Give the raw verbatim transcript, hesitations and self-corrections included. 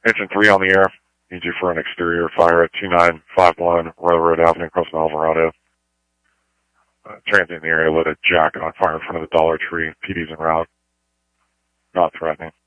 Engine three on the air. Need you for an exterior fire at two nine five one Railroad Avenue, Crest, Alvarado. Uh, transient in the area lit a jacket on fire in front of the Dollar Tree. P D's en route. Not threatening.